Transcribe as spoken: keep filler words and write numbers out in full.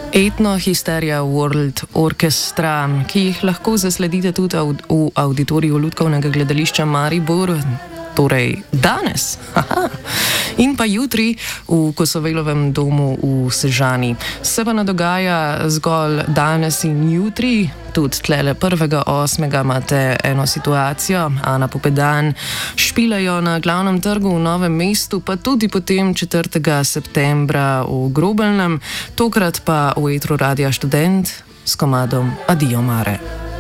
Etnohisterija World Orchestra, ki jih lahko zasledite tudi v auditoriju Lutkovnega gledališča Maribor, torej danes, haha, in pa jutri v Kosovelovem domu v Sežani. Se pa ne dogaja zgolj danes in jutri, tudi tlele prvega osmega imate eno situacijo, Ana Pupedan, špilajo na Glavnem trgu v Novem mestu, pa tudi potem četrtega septembra v Grobelnem, tokrat pa v etru Radia Študent s komadom Adijo Mare.